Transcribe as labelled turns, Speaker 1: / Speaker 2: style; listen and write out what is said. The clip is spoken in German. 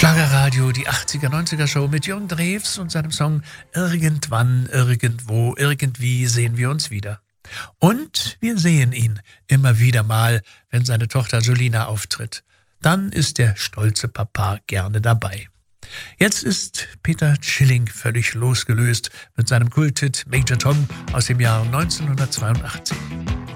Speaker 1: Schlagerradio, die 80er-90er-Show mit Jürgen Drews und seinem Song Irgendwann, irgendwo, irgendwie sehen wir uns wieder. Und wir sehen ihn immer wieder mal, wenn seine Tochter Julina auftritt. Dann ist der stolze Papa gerne dabei. Jetzt ist Peter Schilling völlig losgelöst mit seinem Kulthit Major Tom aus dem Jahr 1982.